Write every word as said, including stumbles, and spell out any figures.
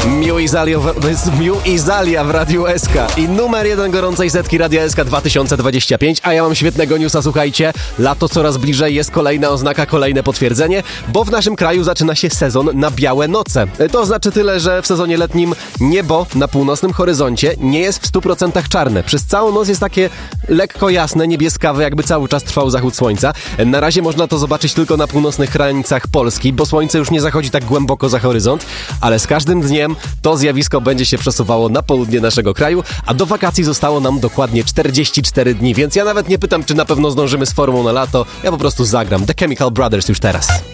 Miu i Zalia, to jest Miu i Zalia w Radiu S K i numer jeden gorącej setki Radia S K dwa tysiące dwadzieścia pięć, a ja mam świetnego newsa, słuchajcie, lato coraz bliżej, jest kolejna oznaka, kolejne potwierdzenie, bo w naszym kraju zaczyna się sezon na białe noce. To znaczy tyle, że w sezonie letnim niebo na północnym horyzoncie nie jest w stu procentach czarne. Przez całą noc jest takie lekko jasne, niebieskawe, jakby cały czas trwał zachód słońca. Na razie można to zobaczyć tylko na północnych granicach Polski, bo słońce już nie zachodzi tak głęboko za horyzont, ale z każdym dniem to zjawisko będzie się przesuwało na południe naszego kraju, a do wakacji zostało nam dokładnie czterdzieści cztery dni, więc ja nawet nie pytam, czy na pewno zdążymy z formą na lato, ja po prostu zagram The Chemical Brothers już teraz.